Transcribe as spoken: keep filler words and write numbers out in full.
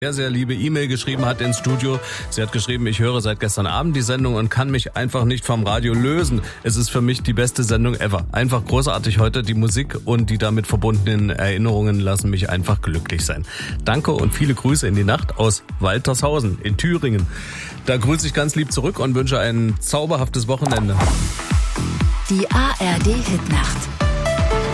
sehr, sehr liebe E-Mail geschrieben hat ins Studio. Sie hat geschrieben, ich höre seit gestern Abend die Sendung und kann mich einfach nicht vom Radio lösen. Es ist für mich die beste Sendung ever. Einfach großartig heute. Die Musik und die damit verbundenen Erinnerungen lassen mich einfach glücklich sein. Danke und viele Grüße in die Nacht aus Waltershausen in Thüringen. Da grüße ich ganz lieb zurück und wünsche ein zauberhaftes Wochenende. Die A R D Hitnacht.